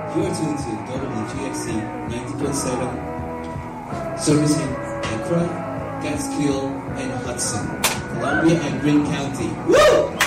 You are tuned to WGXC 90.7, servicing Accra, Catskill, and Hudson, Columbia and Greene County. Woo!